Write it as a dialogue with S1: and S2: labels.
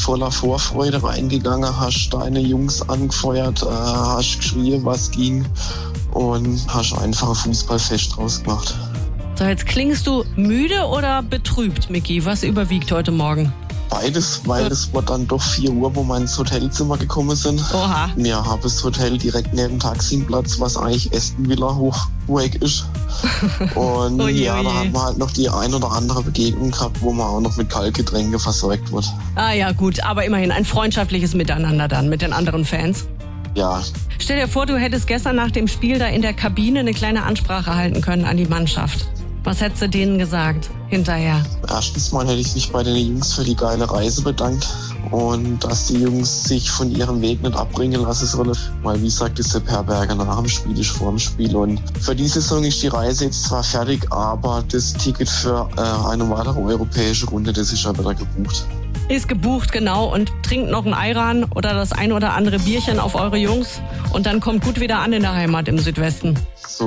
S1: voller Vorfreude reingegangen, hast deine Jungs angefeuert, hast geschrien, was ging und hast einfach ein Fußballfest draus gemacht.
S2: So, jetzt klingst du müde oder betrübt, Micky? Was überwiegt heute Morgen?
S1: Beides, weil es war dann doch 4 Uhr, wo wir ins Hotelzimmer gekommen sind.
S2: Oha.
S1: Wir haben das Hotel direkt neben dem Taximplatz, was eigentlich Aston Villa hochweg ist. Und
S2: Oje.
S1: da haben wir halt noch die ein oder andere Begegnung gehabt, wo man auch noch mit Kaltgetränke versorgt wird.
S2: Ah ja, gut, aber immerhin ein freundschaftliches Miteinander dann mit den anderen Fans.
S1: Ja.
S2: Stell dir vor, du hättest gestern nach dem Spiel da in der Kabine eine kleine Ansprache halten können an die Mannschaft. Was hättest du denen gesagt hinterher?
S1: Erstens mal hätte ich mich bei den Jungs für die geile Reise bedankt und dass die Jungs sich von ihrem Weg nicht abbringen lassen sollen. Weil, wie sagt der Herberger, nach dem Spiel ist vor dem Spiel. Und für die Saison ist die Reise jetzt zwar fertig, aber das Ticket für eine weitere europäische Runde, das ist ja wieder gebucht.
S2: Ist gebucht, genau. Und trinkt noch ein Ayran oder das ein oder andere Bierchen auf eure Jungs. Und dann kommt gut wieder an in der Heimat im Südwesten.
S1: So